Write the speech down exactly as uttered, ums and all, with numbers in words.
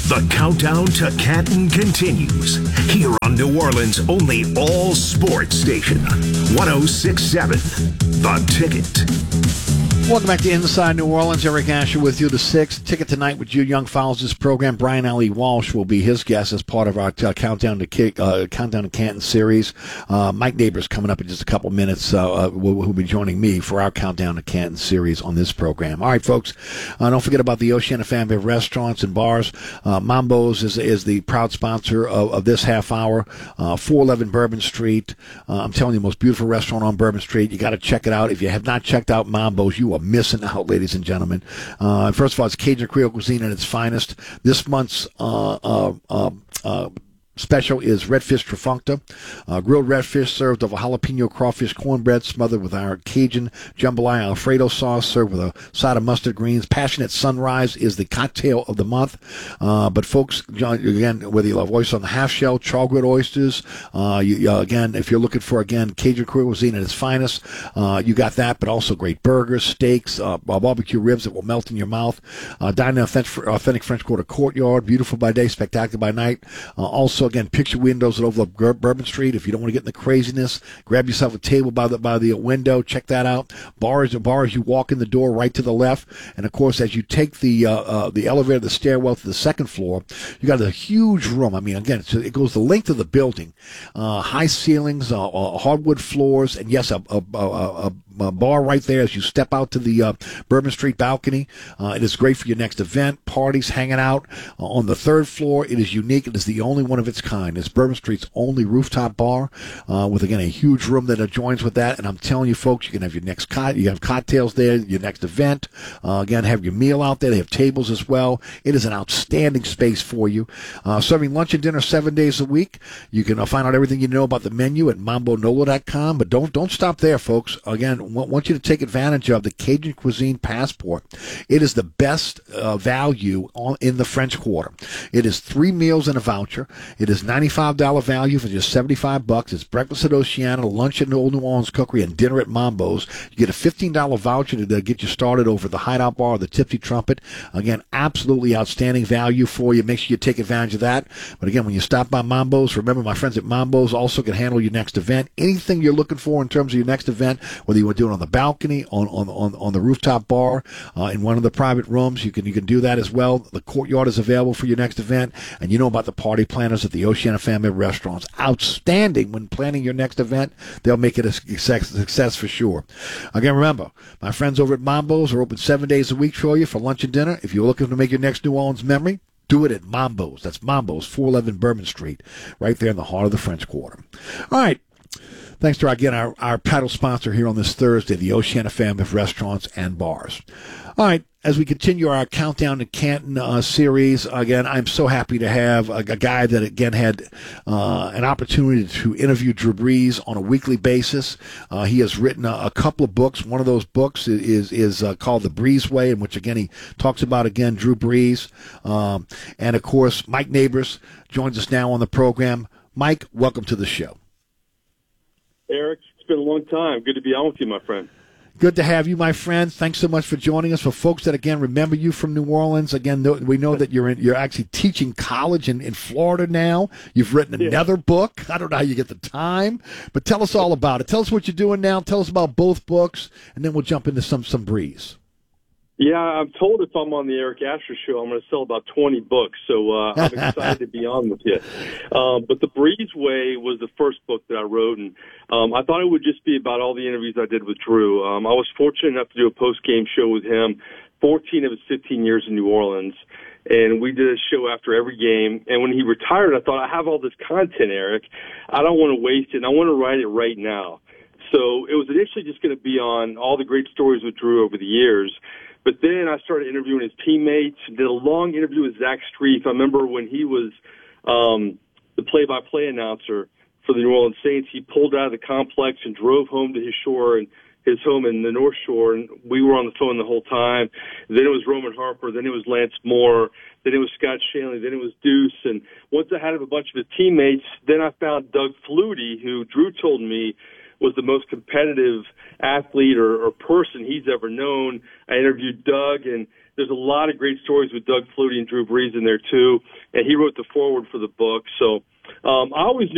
The countdown to Canton continues here on New Orleans' only all-sports station, one oh six point seven, The Ticket. Welcome back to Inside New Orleans. Eric Asher with you. The sixth Ticket tonight with Jude Young follows this program. Brian Ali Walsh will be his guest as part of our uh, countdown to kick, uh, countdown to Canton series. Uh, Mike Neighbors coming up in just a couple minutes. Uh, uh, will, will be joining me for our countdown to Canton series on this program. All right, folks. Uh, don't forget about the Oceana family of restaurants and bars. Uh, Mambo's is is the proud sponsor of, of this half hour. Uh, four eleven Bourbon Street. Uh, I'm telling you, most beautiful restaurant on Bourbon Street. You got to check it out. If you have not checked out Mambo's, you are missing out, ladies and gentlemen. Uh, first of all, it's Cajun Creole cuisine at its finest. This month's uh, uh, uh, uh, special is redfish trifecta, uh, grilled redfish served over jalapeno crawfish cornbread smothered with our Cajun jambalaya Alfredo sauce served with a side of mustard greens. Passionate Sunrise is the cocktail of the month. Uh, but folks, again, whether you love oysters on the half shell, char grilled oysters, uh, you, uh, again, if you're looking for, again, Cajun Creole cuisine at its finest, uh, you got that, but also great burgers, steaks, uh, barbecue ribs that will melt in your mouth. Uh, dine in authentic, authentic French Quarter courtyard, beautiful by day, spectacular by night. Uh, also, again, picture windows that overlook Bourbon Street. If you don't want to get in the craziness, grab yourself a table by the by the window. Check that out. Bars are bars. You walk in the door right to the left, and of course, as you take the uh, uh, the elevator, the stairwell to the second floor, you got a huge room. I mean, again, it's, it goes the length of the building. Uh, high ceilings, uh, uh, hardwood floors, and yes, a, a, a, a Uh, bar right there as you step out to the uh, Bourbon Street balcony. Uh, it is great for your next event, parties, hanging out. Uh, on the third floor, it is unique. It is the only one of its kind. It's Bourbon Street's only rooftop bar uh, with, again, a huge room that adjoins with that. And I'm telling you, folks, you can have your next co- you have cocktails there, your next event. Uh, again, have your meal out there. They have tables as well. It is an outstanding space for you. Uh, serving lunch and dinner seven days a week. You can uh, find out everything you know about the menu at mambo nolo dot com. But don't don't stop there, folks. Again, want you to take advantage of the Cajun Cuisine Passport. It is the best uh, value on, in the French Quarter. It is three meals and a voucher. It is ninety-five dollars value for just seventy-five bucks. It's breakfast at Oceana, lunch at Old New Orleans Cookery, and dinner at Mambo's. You get a fifteen dollars voucher to, to get you started over the Hideout Bar or the Tipsy Trumpet. Again, absolutely outstanding value for you. Make sure you take advantage of that. But again, when you stop by Mambo's, remember my friends at Mambo's also can handle your next event. Anything you're looking for in terms of your next event, whether you want to do it on the balcony, on on on, on the rooftop bar, uh, in one of the private rooms, you can you can do that as well. The courtyard is available for your next event, and you know about the party planners at the Oceana Family of Restaurants. Outstanding when planning your next event. They'll make it a success, success for sure. Again, remember, my friends over at Mambo's are open seven days a week for you for lunch and dinner. If you're looking to make your next New Orleans memory, do it at Mambo's. That's Mambo's, four eleven Bourbon Street, right there in the heart of the French Quarter. All right. Thanks to, again, our, our title sponsor here on this Thursday, the Oceana family of restaurants and bars. All right, as we continue our Countdown to Canton uh, series, again, I'm so happy to have a, a guy that, again, had uh, an opportunity to interview Drew Brees on a weekly basis. Uh, he has written a, a couple of books. One of those books is is uh, called The Brees Way, in which, again, he talks about, again, Drew Brees. Um, and, of course, Mike Neighbors joins us now on the program. Mike, welcome to the show. Eric, it's been a long time. Good to be on with you, my friend. Good to have you, my friend. Thanks so much for joining us. For folks that, again, remember you from New Orleans, again, we know that you're in, you're actually teaching college in, in Florida now. You've written another yeah. book. I don't know how you get the time, but tell us all about it. Tell us what you're doing now. Tell us about both books, and then we'll jump into some, some Brees. Yeah, I'm told if I'm on the Eric Asher Show, I'm going to sell about twenty books, so uh, I'm excited to be on with you. Um, but The Brees Way was the first book that I wrote, and um, I thought it would just be about all the interviews I did with Drew. Um, I was fortunate enough to do a post-game show with him, fourteen of his fifteen years in New Orleans, and we did a show after every game. And when he retired, I thought, I have all this content, Eric. I don't want to waste it, and I want to write it right now. So it was initially just going to be on all the great stories with Drew over the years. But then I started interviewing his teammates, did a long interview with Zach Strief. I remember when he was um, the play-by-play announcer for the New Orleans Saints, he pulled out of the complex and drove home to his shore and his home in the North Shore, and we were on the phone the whole time. Then it was Roman Harper, then it was Lance Moore, then it was Scott Shanley, then it was Deuce. And once I had a bunch of his teammates, then I found Doug Flutie, who Drew told me was the most competitive athlete or, or person he's ever known. I interviewed Doug, and there's a lot of great stories with Doug Flutie and Drew Brees in there too. And he wrote the foreword for the book. So um, I always knew